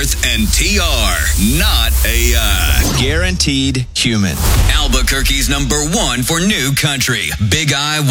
Worth and TR, not AI. Guaranteed human. Albuquerque's #1 for new country. Big Eye